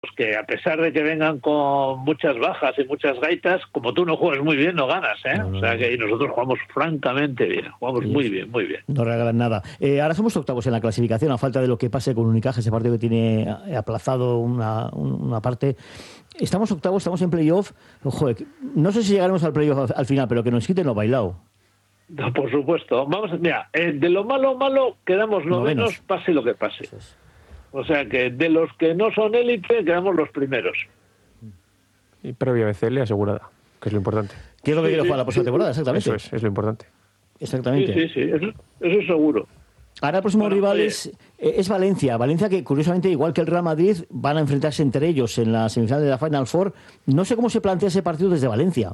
que a pesar de que vengan con muchas bajas y muchas gaitas, como tú no juegas muy bien, no ganas, ¿eh? No. O sea que nosotros jugamos francamente bien, jugamos muy bien, muy bien. No regalan nada. Ahora somos octavos en la clasificación, a falta de lo que pase con Unicaja, ese partido que tiene aplazado una parte. Estamos octavos, estamos en playoff. Joder, no sé si llegaremos al playoff al final, pero que nos quiten lo bailado. No, por supuesto. Vamos, mira, de lo malo quedamos novenos, pase lo que pase. O sea que de los que no son élite quedamos los primeros. Y previa BCL asegurada, que es lo importante. ¿Qué es lo que quiere jugar la próxima temporada? Exactamente. Eso es lo importante. Exactamente. Sí, eso seguro. Ahora el próximo rival es Valencia. Valencia que, curiosamente, igual que el Real Madrid, van a enfrentarse entre ellos en la semifinal de la Final Four. No sé cómo se plantea ese partido desde Valencia.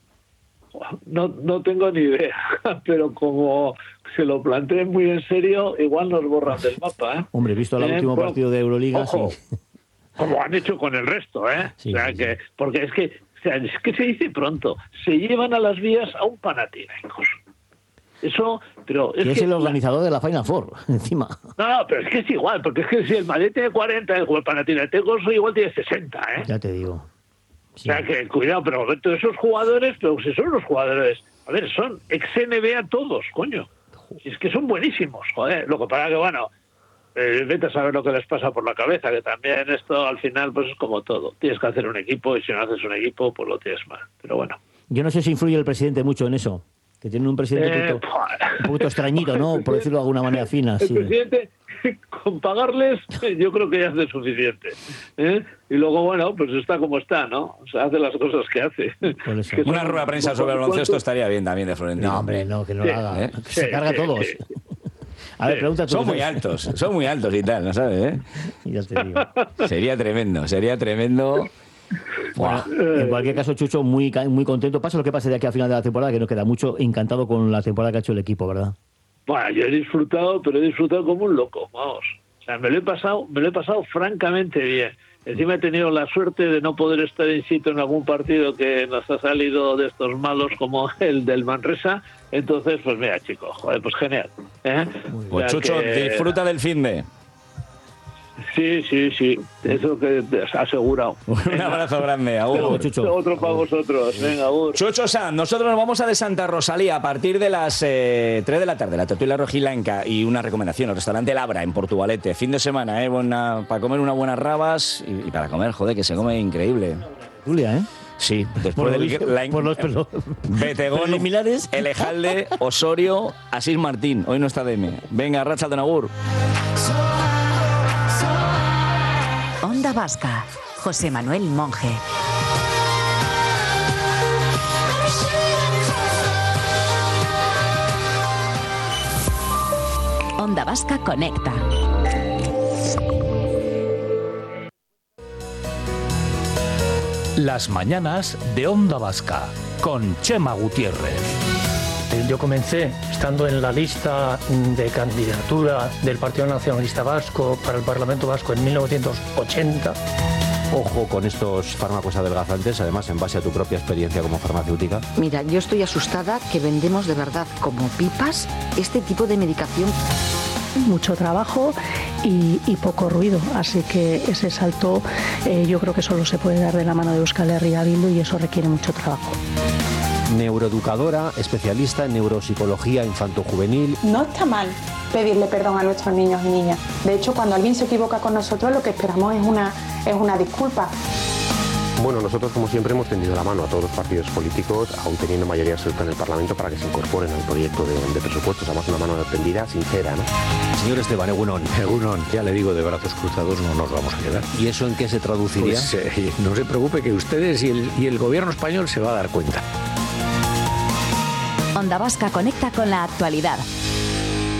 No tengo ni idea, pero como se lo planteen muy en serio, igual nos borran del mapa, ¿eh? Hombre, visto el último partido de Euroliga, ojo, sí. Como han hecho con el resto, ¿eh? Sí, o sea, sí. que, porque es que se dice pronto, se llevan a las vías a un Panathinaikos. Eso, pero es el organizador de la Final Four, encima. No, pero es que es igual, porque es que si el Madrid tiene 40, el Panathinaikos igual tiene 60, ¿eh? Ya te digo. Sí. O sea que, cuidado, pero todos esos jugadores, pero si son los jugadores, a ver, son ex-NBA todos, coño. Es que son buenísimos, joder. Lo que pasa que, bueno, vete a saber lo que les pasa por la cabeza, que también esto al final pues es como todo. Tienes que hacer un equipo y si no haces un equipo, pues lo tienes mal. Pero bueno. Yo no sé si influye el presidente mucho en eso, que tiene un presidente un poquito extrañito, ¿no? Por decirlo de alguna manera fina. El sí. presidente, con pagarles, yo creo que ya hace suficiente. ¿Eh? Y luego, bueno, pues está como está, ¿no? O sea, hace las cosas que hace. Que una rueda de prensa sobre el baloncesto estaría bien también de Florentino. No, hombre, no, que no lo haga. Que se carga a todos. Sí. A ver, pregunta tú. Son muy altos y tal, ¿no sabes? Ya te digo. Sería tremendo. Bueno, en cualquier caso, Chucho, muy contento. Pase lo que pase de aquí a final de la temporada, que no queda mucho, encantado con la temporada que ha hecho el equipo, ¿verdad? Bueno, yo he disfrutado, pero he disfrutado como un loco, vamos. O sea, me lo he pasado francamente bien. Encima he tenido la suerte de no poder estar in situ en algún partido que nos ha salido de estos malos como el del Manresa. Entonces, pues mira, chicos, joder, pues genial. Pues Chucho, disfruta del finde. Sí, eso que te has asegurado. Un abrazo grande, Agur. Chucho. Otro para vosotros, venga, Agur. Chucho San, nosotros nos vamos a de Santa Rosalía a partir de las 3 de la tarde, la tertulia rojiblanca y una recomendación, el restaurante Labra en Portugalete, fin de semana, para comer unas buenas rabas y para comer, joder, que se come increíble. Julia, ¿eh? Sí, después por los Betegón, Elejalde, Osorio, Asís Martín, hoy no está DM. Venga, Rachalden, Agur. Onda Vasca, José Manuel Monge. Onda Vasca conecta. Las mañanas de Onda Vasca con Chema Gutiérrez. Yo comencé estando en la lista de candidatura del Partido Nacionalista Vasco para el Parlamento Vasco en 1980. Ojo con estos fármacos adelgazantes, además en base a tu propia experiencia como farmacéutica. Mira, yo estoy asustada que vendemos de verdad como pipas este tipo de medicación. Mucho trabajo y poco ruido, así que ese salto yo creo que solo se puede dar de la mano de Euskal Herria Bildu y eso requiere mucho trabajo. Neuroeducadora, especialista en neuropsicología infanto-juvenil. No está mal pedirle perdón a nuestros niños y niñas. De hecho, cuando alguien se equivoca con nosotros, lo que esperamos es una disculpa. Bueno, nosotros como siempre hemos tendido la mano a todos los partidos políticos, aún teniendo mayoría absoluta en el Parlamento, para que se incorporen al proyecto de presupuestos. Además, una mano tendida, sincera, ¿no? Señor Esteban, Egunon, ya le digo, de brazos cruzados no nos vamos a quedar. ¿Y eso en qué se traduciría? Pues, no se preocupe, que ustedes y el gobierno español se va a dar cuenta. Onda Vasca conecta con la actualidad.